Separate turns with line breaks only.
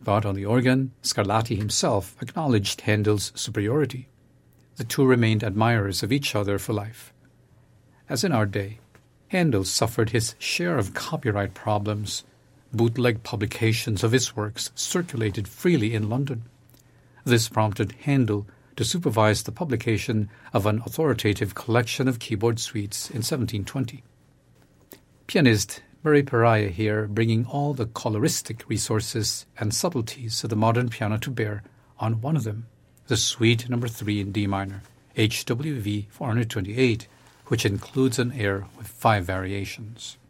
But on the organ, Scarlatti himself acknowledged Handel's superiority. The two remained admirers of each other for life. As in our day, Handel suffered his share of copyright problems. Bootleg publications of his works circulated freely in London. This prompted Handel to supervise the publication of an authoritative collection of keyboard suites in 1720. Pianist Murray Pariah here, bringing all the coloristic resources and subtleties of the modern piano to bear on one of them, the Suite No. 3 in D minor, HWV 428, which includes an air with 5 variations.